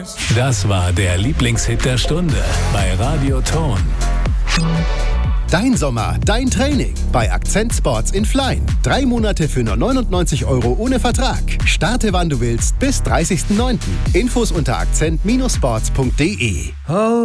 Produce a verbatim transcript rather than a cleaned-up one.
Das war der Lieblingshit der Stunde bei Radio Ton. Dein Sommer, dein Training bei Akzent Sports in Flein. Drei Monate für nur neunundneunzig Euro ohne Vertrag. Starte wann du willst bis dreißigsten neunten Infos unter akzent Sports punkt de.